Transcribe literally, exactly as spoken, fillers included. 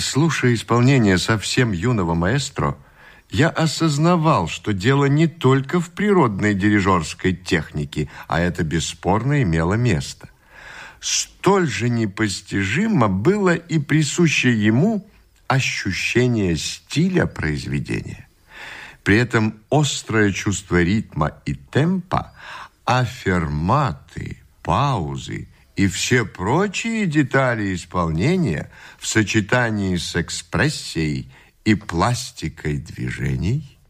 Слушая исполнение совсем юного маэстро, я осознавал, что дело не только в природной дирижерской технике, а это бесспорно имело место. Столь же непостижимо было и присущее ему ощущение стиля произведения. При этом острое чувство ритма и темпа, афферматы, паузы и все прочие детали исполнения в сочетании с экспрессией и пластикой движений